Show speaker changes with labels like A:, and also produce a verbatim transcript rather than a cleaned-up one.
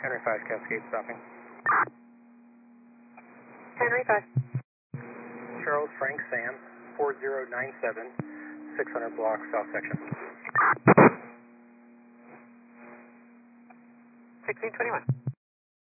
A: Henry five Cascade stopping.
B: Henry five.
A: Charles Frank Sam, four zero nine seven, six hundred block south section.
B: sixteen twenty-one.